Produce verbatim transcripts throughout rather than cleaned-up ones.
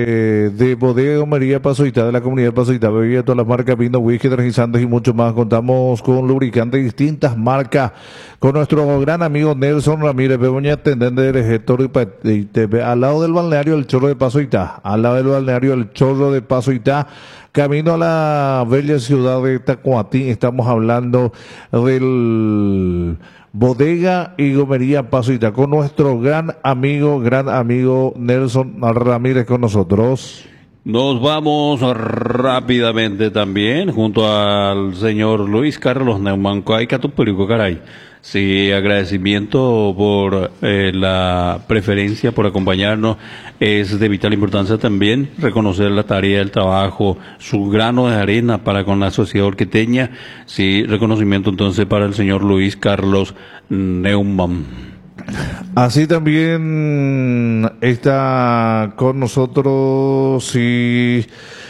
Eh, de Bodega Gomería Pasoitá, de la comunidad de Pasoitá, bebida todas las marcas, vino, whisky, energizantes y mucho más. Contamos con lubricantes de distintas marcas, con nuestro gran amigo Nelson Ramírez Begoña, tendente del gestor y T V, al lado del balneario El Chorro de Pasoitá, al lado del balneario El Chorro de Pasoitá, camino a la bella ciudad de Tacuatín. Estamos hablando del Bodega y Gomería Pasoitá, con nuestro gran amigo, gran amigo Nelson Ramírez con nosotros. Nos vamos rápidamente también junto al señor Luis Carlos Neumann Caitupurico, caray. Sí, agradecimiento por eh, la preferencia, por acompañarnos. Es de vital importancia también reconocer la tarea, el trabajo, su grano de arena para con la sociedad orqueteña. Sí, reconocimiento entonces para el señor Luis Carlos Neumann. Así también está con nosotros y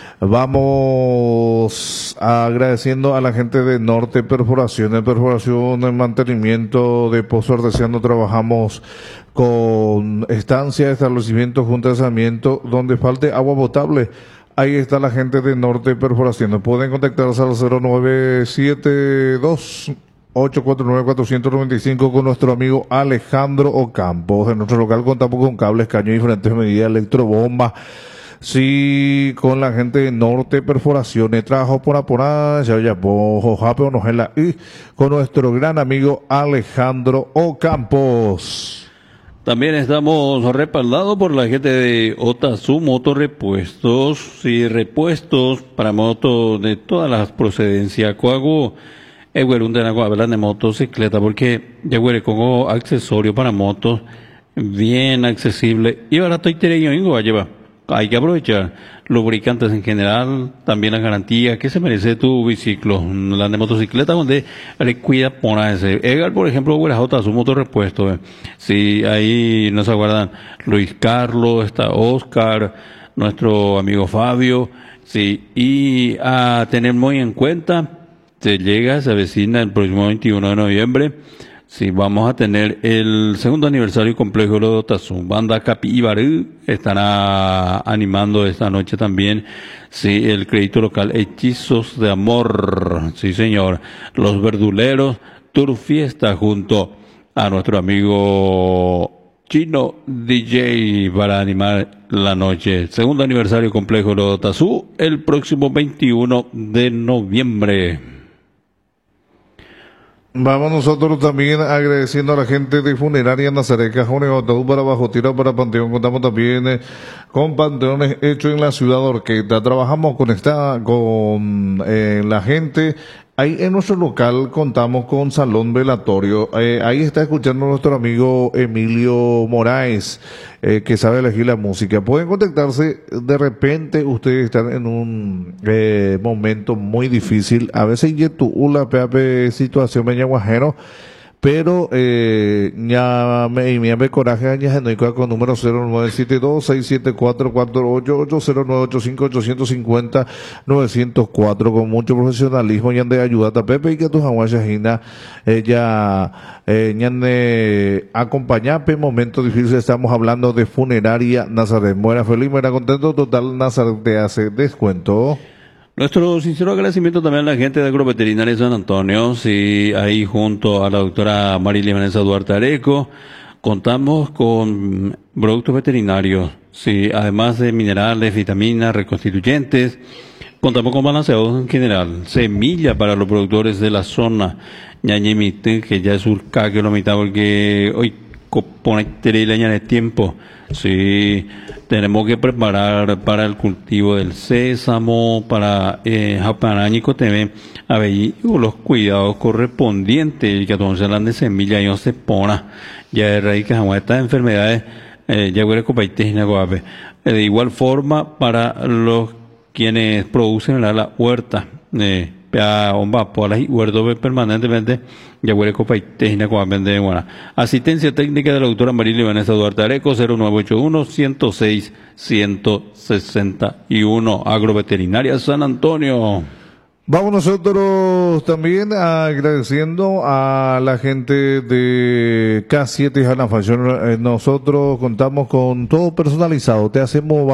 vamos agradeciendo a la gente de Norte Perforaciones, perforación en mantenimiento de pozo artesiano. Trabajamos con estancia, establecimiento, junta de saneamiento, donde falte agua potable. Ahí está la gente de Norte Perforaciones. Pueden contactarse al cero nueve siete dos ocho cuatro nueve cuatro nueve cinco con nuestro amigo Alejandro Ocampos. En nuestro local contamos con cables, caños y diferentes medidas, electrobomba. Sí, con la gente de Norte Perforaciones, trabajo por apurada, ya ya pojo, jape o nojela, y con nuestro gran amigo Alejandro Ocampos. También estamos respaldados por la gente de Otazu Motorrepuestos, sí, repuestos para motos de todas las procedencias. Coago es un de la de motocicleta, porque ya huele con accesorio para motos, bien accesible y barato y tereño y va lleva. Hay que aprovechar lubricantes en general, también la garantía que se merece tu biciclo, la de motocicleta donde le cuida ponerse. Egal, por ejemplo, huele a su motor repuesto. Eh. Sí, ahí nos aguardan Luis Carlos, está Oscar, nuestro amigo Fabio, sí, y a tener muy en cuenta. Se llega, se avecina el próximo veintiuno de noviembre. Sí, vamos a tener el segundo aniversario complejo de los Otazu. Banda Capibarú estará animando esta noche también. Sí, el crédito local Hechizos de Amor. Sí, señor. Los Verduleros, Tour Fiesta junto a nuestro amigo Chino D J para animar la noche. Segundo aniversario complejo de los Otazu el próximo veintiuno de noviembre. Vamos nosotros también agradeciendo a la gente de Funeraria Nazaret Cajones, Ataúd para Bajo Tierra, para Panteón. Contamos también eh, con panteones hechos en la ciudad de Orqueta. Trabajamos con esta, con eh, la gente. Ahí en nuestro local contamos con salón velatorio. Eh, ahí está escuchando nuestro amigo Emilio Moraes, eh, que sabe elegir la música. Pueden contactarse. De repente ustedes están en un eh, momento muy difícil. A veces ya tu una pepe situación me guajero, pero eh, ya me me me coraje ya no con número cero nueve siete dos seis siete cuatro cuatro ocho ocho cero nueve ocho cinco ocho cinco cero nueve cero cuatro con mucho profesionalismo ya de ayuda a Pepe y que tus aguayajina ella eh, ya de acompañar en momentos difíciles. Estamos hablando de Funeraria Nazaret. Muera feliz, muera contento, total Nazaret te hace descuento. Nuestro sincero agradecimiento también a la gente de Agroveterinaria San Antonio, sí, ahí junto a la doctora Marilia Vanessa Duarte Areco, contamos con productos veterinarios, sí, además de minerales, vitaminas, reconstituyentes, contamos con balanceados en general, semilla para los productores de la zona, ñañemite, que ya es urca que lo mitad porque hoy pone leña de tiempo. Sí, tenemos que preparar para el cultivo del sésamo, para eh, japarañico también, a ver, los cuidados correspondientes, que entonces la de semilla y no se pone, ya de raíz que estas enfermedades, eh, ya huele copaitesina guape. De igual forma, para los quienes producen la, la huerta, eh, a bomba por las huertos permanentemente ya huele copa y técnica con vende buena asistencia técnica de la doctora Marilia Vanessa Duarte Areco cero nueve ocho uno ciento seis ciento sesenta y uno Agroveterinaria San Antonio. Vamos nosotros también agradeciendo a la gente de K siete Hana Fashion. Nosotros contamos con todo personalizado, te hacemos